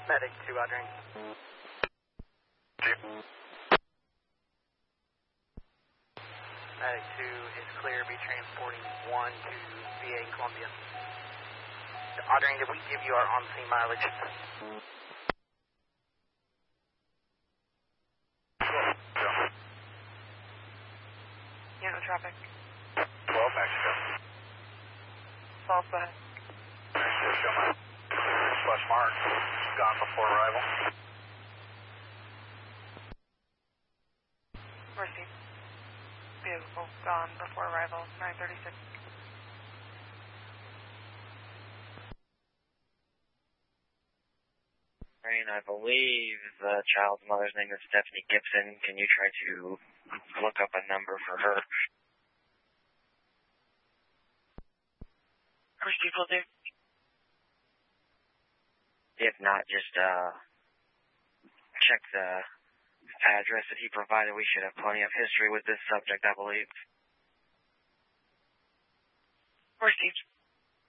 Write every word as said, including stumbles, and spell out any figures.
Medic two, Audrey. Medic two is clear, be transporting one to V A in Columbia. Audrey, did we give you our on-scene mileage? Unit traffic. twelve, Mexico. twelve, go ahead. Mexico, show my plus mark. Gone before arrival. Received. Vehicle gone before arrival, nine thirty-six. I believe the child's mother's name is Stephanie Gibson. Can you try to look up a number for her? First people do. If not, just uh, check the address that he provided. We should have plenty of history with this subject, I believe. Received.